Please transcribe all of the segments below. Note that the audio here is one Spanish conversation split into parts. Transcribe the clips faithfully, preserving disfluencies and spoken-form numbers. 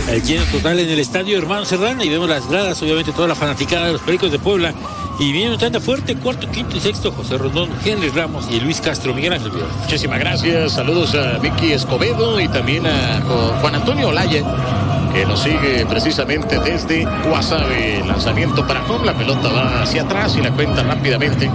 El lleno total en el estadio Hermano Serrano y vemos las gradas, obviamente toda la fanaticada de los Pericos de Puebla. Y viene un tanda fuerte, cuarto, quinto y sexto, José Rondón, Henry Ramos y Luis Castro. Miguel Ángel Figueroa. Muchísimas gracias, saludos a Vicky Escobedo y también a Juan Antonio Olaya, que nos sigue precisamente desde Guasave. Lanzamiento para home, la pelota va hacia atrás y la cuenta rápidamente.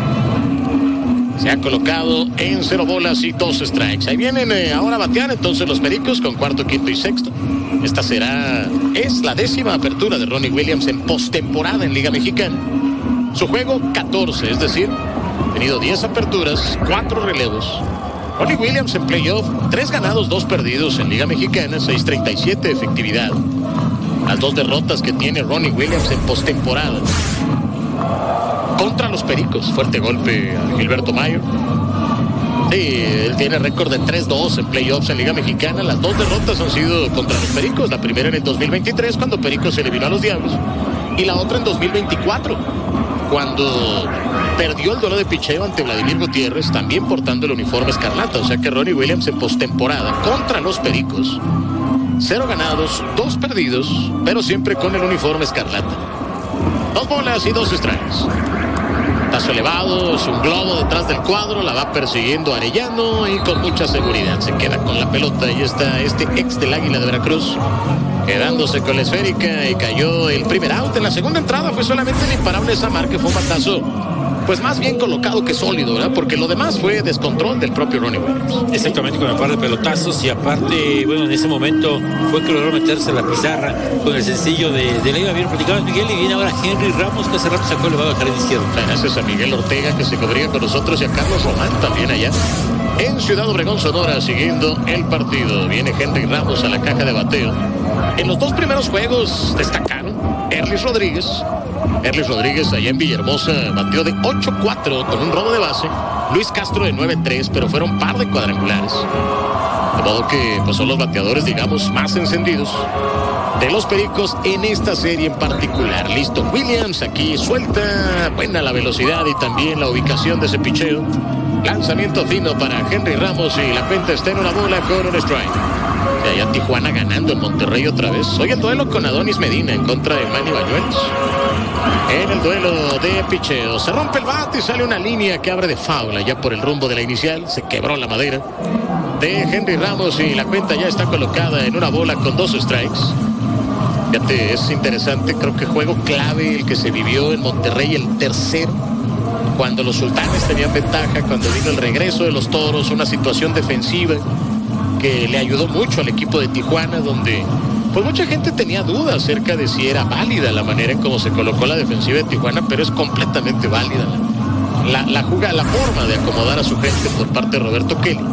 Se ha colocado en cero bolas y dos strikes. Ahí vienen eh, ahora a batear entonces los Pericos con cuarto, quinto y sexto. Esta será, es la décima apertura de Ronnie Williams en postemporada en Liga Mexicana. Su juego catorce, es decir, ha tenido diez aperturas, cuatro relevos. Ronnie Williams en playoff, tres ganados, dos perdidos en Liga Mexicana, seis treinta y siete de efectividad. Las dos derrotas que tiene Ronnie Williams en postemporada. Contra los Pericos, fuerte golpe a Gilberto Mayo. Sí, él tiene récord de tres dos en playoffs en Liga Mexicana. Las dos derrotas han sido contra los Pericos. La primera en el dos mil veintitrés, cuando Pericos se eliminó a los Diablos. Y la otra en dos mil veinticuatro, cuando perdió el duelo de picheo ante Vladimir Gutiérrez, también portando el uniforme escarlata. O sea que Ronnie Williams en postemporada contra los Pericos, cero ganados, dos perdidos, pero siempre con el uniforme escarlata. Dos bolas y dos strikes. Tazo elevado, es un globo detrás del cuadro, la va persiguiendo Arellano y con mucha seguridad se queda con la pelota. Y está este ex del Águila de Veracruz quedándose con la esférica y cayó el primer out. En la segunda entrada fue solamente el imparable Samar, que fue un batazo pues más bien colocado que sólido, ¿verdad? Porque lo demás fue descontrol del propio Ronnie Williams. Exactamente, con el par de pelotazos y aparte, bueno, en ese momento fue que logró meterse a la pizarra con el sencillo de, de la iba bien platicado Miguel, y viene ahora Henry Ramos, que hace rato sacó elevado al jardín izquierdo. Gracias a Miguel Ortega, que se cubría con nosotros, y a Carlos Román también allá en Ciudad Obregón, Sonora, siguiendo el partido. Viene Henry Ramos a la caja de bateo. En los dos primeros juegos destacaron Erlis Rodríguez. Erlis Rodríguez allá en Villahermosa bateó de ocho cuatro con un robo de base. Luis Castro de nueve tres, pero fueron par de cuadrangulares. De modo que pues, son los bateadores, digamos, más encendidos de los Pericos en esta serie en particular. Listo, Williams aquí suelta, buena la velocidad y también la ubicación de ese picheo. Lanzamiento fino para Henry Ramos y la cuenta está en una bola con un strike. Y allá Tijuana ganando en Monterrey otra vez. Hoy el duelo con Adonis Medina en contra de Manny Bañuelos. En el duelo de picheo se rompe el bate y sale una línea que abre de foul allá por el rumbo de la inicial. Se quebró la madera de Henry Ramos y la cuenta ya está colocada en una bola con dos strikes. Fíjate, es interesante, creo que juego clave el que se vivió en Monterrey, el tercero, cuando los Sultanes tenían ventaja, cuando vino el regreso de los Toros, una situación defensiva que le ayudó mucho al equipo de Tijuana, donde pues mucha gente tenía dudas acerca de si era válida la manera en cómo se colocó la defensiva de Tijuana, pero es completamente válida la, la, la jugada, la forma de acomodar a su gente por parte de Roberto Kelly.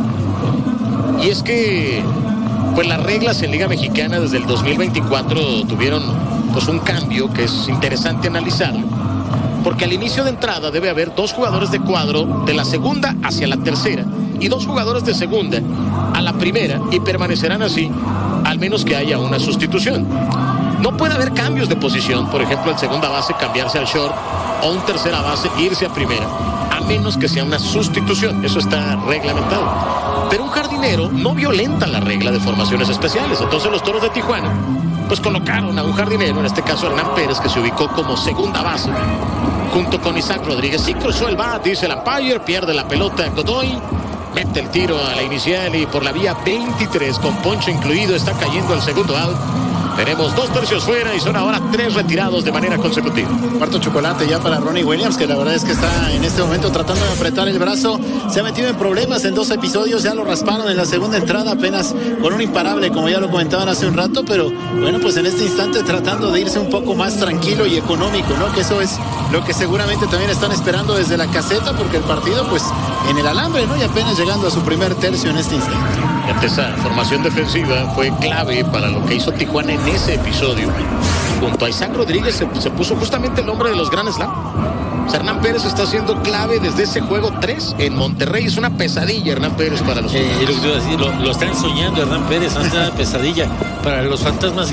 Y es que pues las reglas en Liga Mexicana desde el dos mil veinticuatro tuvieron pues un cambio que es interesante analizarlo, porque al inicio de entrada debe haber dos jugadores de cuadro de la segunda hacia la tercera y dos jugadores de segunda a la primera, y permanecerán así al menos que haya una sustitución. No puede haber cambios de posición, por ejemplo, el segunda base cambiarse al short o un tercera base irse a primera, a menos que sea una sustitución. Eso está reglamentado. Pero un jardinero no violenta la regla de formaciones especiales. Entonces los Toros de Tijuana pues colocaron a un jardinero, en este caso Hernán Pérez, que se ubicó como segunda base junto con Isaac Rodríguez. Sí cruzó el bat, dice el umpire, pierde la pelota Godoy, mete el tiro a la inicial y por la vía veintitrés con ponche incluido está cayendo el segundo out. Tenemos dos tercios fuera y son ahora tres retirados de manera consecutiva. Cuarto chocolate ya para Ronnie Williams, que la verdad es que está en este momento tratando de apretar el brazo. Se ha metido en problemas en dos episodios, ya lo rasparon en la segunda entrada apenas con un imparable, como ya lo comentaban hace un rato, pero bueno, pues en este instante tratando de irse un poco más tranquilo y económico, ¿no? Que eso es lo que seguramente también están esperando desde la caseta, porque el partido pues en el alambre, ¿no? Y apenas llegando a su primer tercio en este instante. Esa formación defensiva fue clave para lo que hizo Tijuana en ese episodio. Junto a Isaac Rodríguez se, se puso justamente el hombre de los Grand Slam. O sea, Hernán Pérez está siendo clave desde ese juego tres en Monterrey. Es una pesadilla Hernán Pérez para los eh, lo, lo, lo están soñando Hernán Pérez, no es una pesadilla para los fantasmas